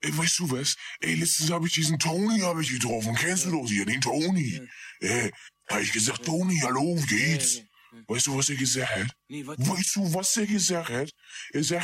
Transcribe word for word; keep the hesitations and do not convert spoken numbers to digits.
Ey, weißt du was? Ey, letztens habe ich diesen Tony hab ich getroffen. Kennst du doch hier, den Tony? Ey, da hab ich gesagt, Tony, hallo, wie geht's? Weißt du, was er gesagt hat? Nee, was? Weißt du, was er gesagt hat? Er sagt,